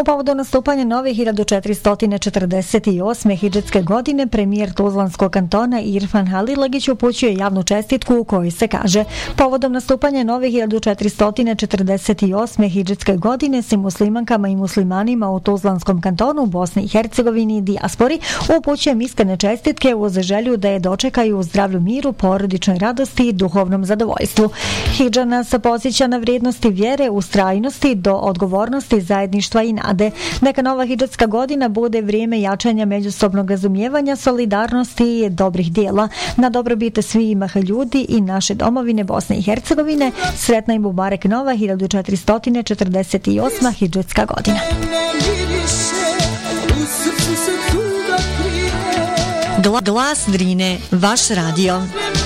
U povodu nastupanja nove 1448. hidžetske godine, premijer Tuzlanskog kantona Irfan Halilagić upućuje javnu čestitku u kojoj se kaže: povodom nastupanja nove 1448. hidžetske godine svim muslimankama i muslimanima u Tuzlanskom kantonu, Bosni i Hercegovini i dijaspori upućujem iskrene čestitke uz želju da je dočekaju u zdravlju, miru, porodičnoj radosti i duhovnom zadovoljstvu. Hidža nas podsjeća na vrijednosti vjere, ustrajnosti do odgovornosti, zajedništva i nade. Neka nova hidžetska godina bude vrijeme jačanja međusobnog razumijevanja, solidarnosti i dobrih dijela. Na dobrobit svih ljudi i naše domovine Bosne i Hercegovine, sretna i mubarek nova 1448. hidžetska godina. Glas Drine, vaš radio.